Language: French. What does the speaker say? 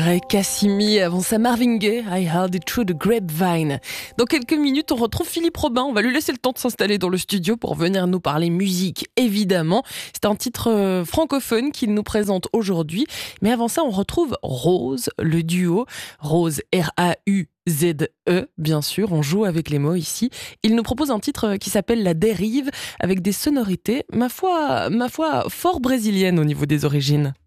Cassimi, avant ça Marvin Gaye, I Heard It Through the Grapevine. Dans quelques minutes, on retrouve Philippe Robin. On va lui laisser le temps de s'installer dans le studio pour venir nous parler musique, évidemment. C'est un titre francophone qu'il nous présente aujourd'hui. Mais avant ça, on retrouve Rose, le duo. Rose, R-A-U-Z-E, bien sûr. On joue avec les mots ici. Il nous propose un titre qui s'appelle La Dérive, avec des sonorités, ma foi, fort brésiliennes au niveau des origines.